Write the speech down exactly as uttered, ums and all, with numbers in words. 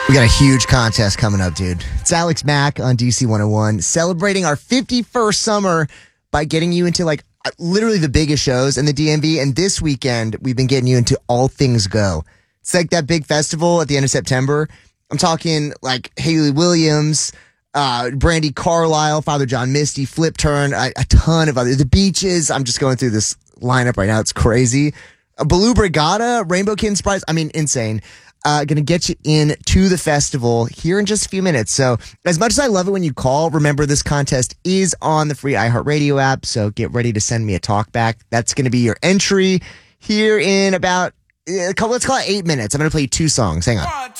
We got a huge contest coming up, dude. It's Alex Mack on D C one oh one, celebrating our fifty-first summer by getting you into like literally the biggest shows in the D M V. And this weekend, we've been getting you into All Things Go. It's like that big festival at the end of September. I'm talking like Hayley Williams, uh, Brandy Carlisle, Father John Misty, Flip Turn, a, a ton of other, the Beaches. I'm just going through this lineup right now. It's crazy. Uh, Baloo Brigada, Rainbow Kid Surprise. I mean, insane. Uh, going to get you in to the festival here in just a few minutes. So as much as I love it when you call, remember this contest is on the free iHeartRadio app. So get ready to send me a talk back. That's going to be your entry here in about a couple, let's call it eight minutes. I'm going to play you two songs. Hang on.